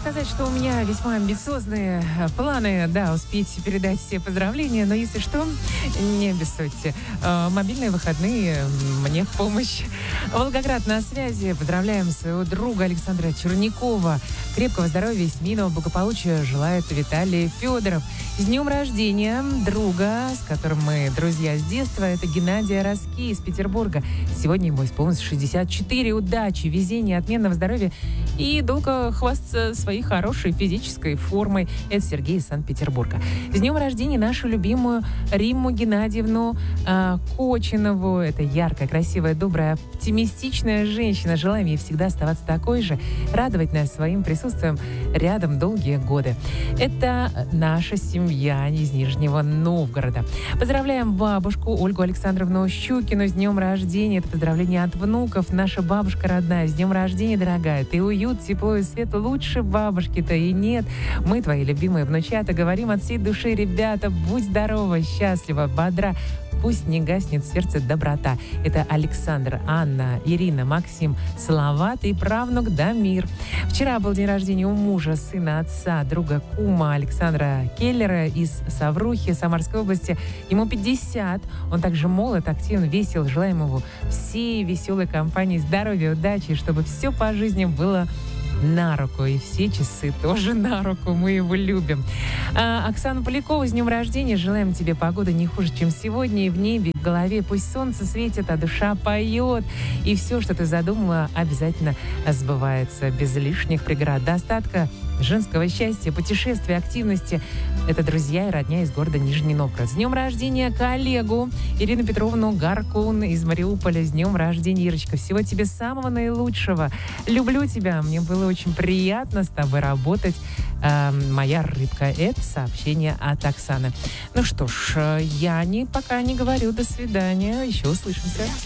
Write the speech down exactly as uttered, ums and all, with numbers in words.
сказать, что у меня весьма амбициозные планы, да, успеть передать все поздравления, но если что, не обессудьте. Мобильные выходные мне в помощь. Волгоград на связи. Поздравляем своего друга Александра Чернякова. Крепкого здоровья, семейного благополучия желает Виталий Федоров. С днем рождения друга, с которым мы друзья с детства, это Геннадий Роски из Петербурга. Сегодня ему исполнилось шестьдесят четыре. Удачи, везения, отменного здоровья и долго хвастаться своей хорошей физической формой. Это Сергей из Санкт-Петербурга. С днем рождения нашу любимую Римму Геннадьевну э, Кочинову. Это яркая, красивая, добрая, оптимистичная женщина. Желаем ей всегда оставаться такой же, радовать нас своим присутствием рядом долгие годы. Это наша семья из Нижнего Новгорода. Поздравляем бабушку Ольгу Александровну Щукину с днем рождения. Это поздравление от внуков. Наша бабушка родная. С днем рождения, дорогая. Ты уют, тепло и свет лучше бабушки-то и нет. Мы, твои любимые внучата, говорим от всей души, ребята, будь здорова, счастлива, бодра. Пусть не гаснет в сердце доброта. Это Александр, Анна, Ирина, Максим, Салават и правнук Дамир. Вчера был день рождения у мужа, сына, отца, друга, кума Александра Келлера из Саврухи, Самарской области. Ему пятьдесят. Он также молод, активен, весел. Желаем ему всей веселой компании здоровья, удачи, чтобы все по жизни было на руку. И все часы тоже на руку. Мы его любим. А, Оксана Полякова, с днем рождения. Желаем тебе погоды не хуже, чем сегодня. И в небе, в голове пусть солнце светит, а душа поет. И все, что ты задумала, обязательно сбывается. Без лишних преград. Достатка, женского счастья, путешествия, активности. Это друзья и родня из города Нижний Новгород. С днем рождения коллегу Ирину Петровну Гаркун из Мариуполя. С днем рождения, Ирочка. Всего тебе самого наилучшего. Люблю тебя. Мне было очень приятно с тобой работать. Э, моя рыбка. Это сообщение от Оксаны. Ну что ж, я не, пока не говорю до свидания. Еще услышимся.